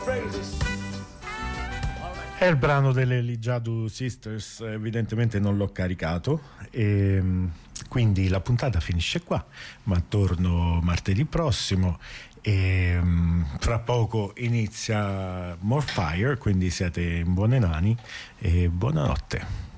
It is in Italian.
È il brano delle Lijadu Sisters, evidentemente non l'ho caricato e quindi la puntata finisce qua, ma torno martedì prossimo e fra poco inizia More Fire, quindi siete in buone mani e buonanotte.